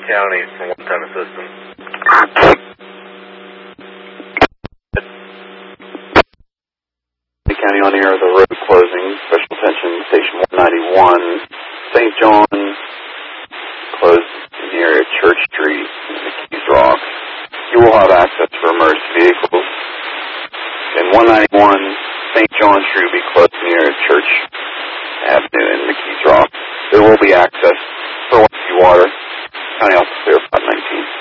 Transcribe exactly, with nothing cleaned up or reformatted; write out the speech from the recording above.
County for one-time assistance. The county on air, the road closing, special attention, station one ninety-one, Saint John, closed near Church Street, McKees Rocks. You will have access for emergency vehicles. And one ninety-one, Saint John Street will be closed near Church Avenue in McKees Rocks. There will be access for water. County Officer five nineteen.